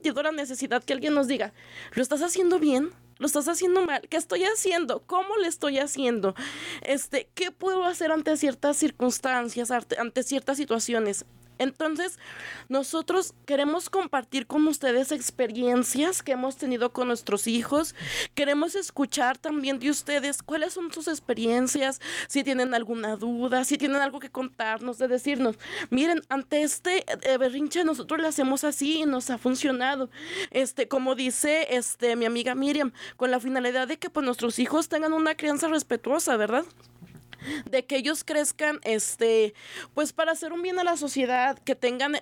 sentido la necesidad que alguien nos diga, ¿lo estás haciendo bien? ¿Lo estás haciendo mal? ¿Qué estoy haciendo? ¿Cómo le estoy haciendo? ¿Qué puedo hacer ante ciertas circunstancias, ante ciertas situaciones? Entonces, nosotros queremos compartir con ustedes experiencias que hemos tenido con nuestros hijos. Queremos escuchar también de ustedes cuáles son sus experiencias, si tienen alguna duda, si tienen algo que contarnos, de decirnos, miren, ante berrinche nosotros le hacemos así y nos ha funcionado. Como dice mi amiga Miriam, con la finalidad de que pues nuestros hijos tengan una crianza respetuosa, ¿verdad? De que ellos crezcan, pues para hacer un bien a la sociedad, tengan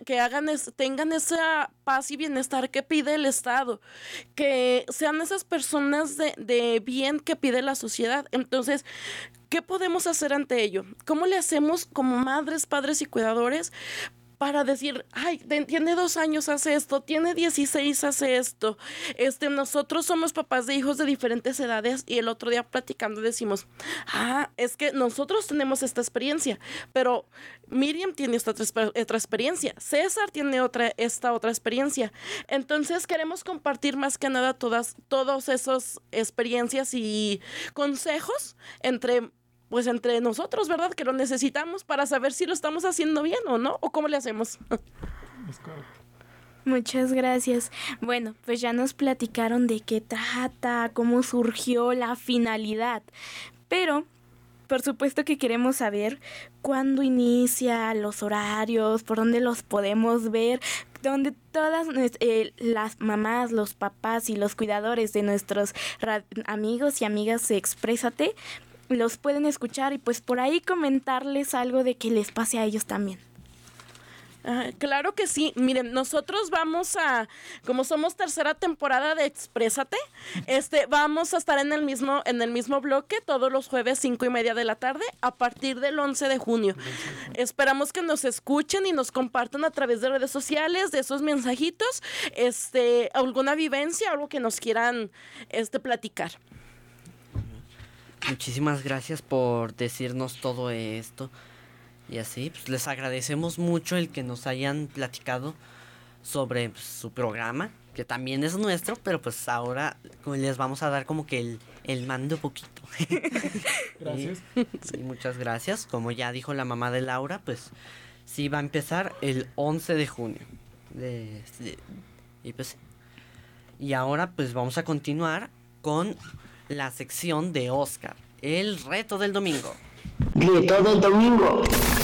esa paz y bienestar que pide el Estado, que sean esas personas de bien que pide la sociedad. Entonces, ¿qué podemos hacer ante ello? ¿Cómo le hacemos como madres, padres y cuidadores para decir, ay, tiene 2 años, hace esto, tiene 16, hace esto? Nosotros somos papás de hijos de diferentes edades y el otro día platicando decimos, es que nosotros tenemos esta experiencia, pero Miriam tiene esta otra experiencia, César tiene esta otra experiencia. Entonces queremos compartir más que nada todas esas experiencias y consejos entre nosotros, ¿verdad? Que lo necesitamos para saber si lo estamos haciendo bien o no, o cómo le hacemos. Es correcto. Muchas gracias. Bueno, pues ya nos platicaron de qué trata, cómo surgió, la finalidad. Pero, por supuesto que queremos saber cuándo inicia, los horarios, por dónde los podemos ver, donde todas las mamás, los papás y los cuidadores de nuestros amigos y amigas de Exprésate los pueden escuchar y pues por ahí comentarles algo de que les pase a ellos también. Claro que sí. Miren, nosotros como somos tercera temporada de Exprésate, vamos a estar en el mismo bloque todos los jueves 5:30 de la tarde a partir del 11 de junio. Esperamos que nos escuchen y nos compartan a través de redes sociales, de esos mensajitos, alguna vivencia, algo que nos quieran platicar. Muchísimas gracias por decirnos todo esto. Y así, pues les agradecemos mucho el que nos hayan platicado sobre su programa, que también es nuestro, pero pues ahora les vamos a dar como que el mando poquito. Gracias. Sí, muchas gracias. Como ya dijo la mamá de Laura, pues sí va a empezar el 11 de junio. Y ahora pues vamos a continuar con la sección de Oscar, el reto del domingo. Reto del domingo.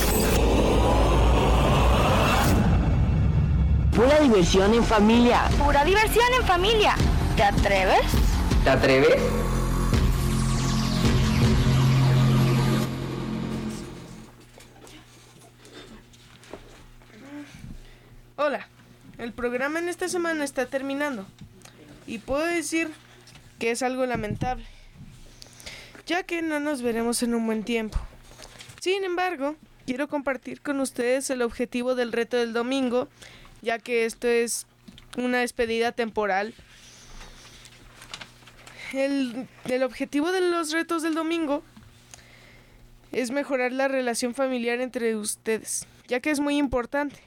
Pura diversión en familia. Pura diversión en familia. ¿Te atreves? ¿Te atreves? Hola, el programa en esta semana está terminando y puedo decir que es algo lamentable, ya que no nos veremos en un buen tiempo. Sin embargo, quiero compartir con ustedes el objetivo del reto del domingo, ya que esto es una despedida temporal. El objetivo de los retos del domingo es mejorar la relación familiar entre ustedes, ya que es muy importante.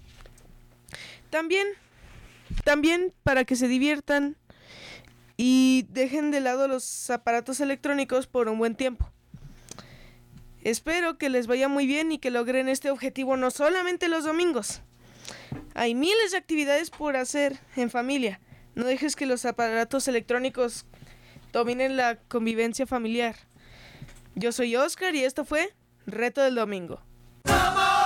También para que se diviertan y dejen de lado los aparatos electrónicos por un buen tiempo. Espero que les vaya muy bien y que logren este objetivo no solamente los domingos. Hay miles de actividades por hacer en familia. No dejes que los aparatos electrónicos dominen la convivencia familiar. Yo soy Oscar y esto fue Reto del Domingo.